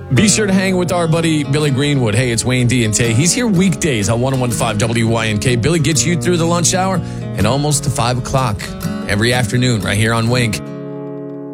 Be sure to hang with our buddy Billy Greenwood. Hey, it's Wayne D and Tay. He's here weekdays on 101.5 WYNK. Billy gets you through the lunch hour and almost to 5 o'clock every afternoon right here on Wink.